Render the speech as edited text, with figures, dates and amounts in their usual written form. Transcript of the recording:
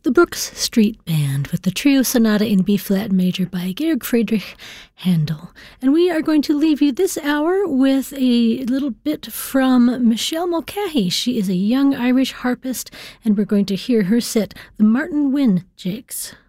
the Brooks Street Band with the Trio Sonata in B-flat major by Georg Friedrich Handel. And we are going to leave you this hour with a little bit from Michelle Mulcahy. She is a young Irish harpist, and we're going to hear her set the Martin Wynne Jigs.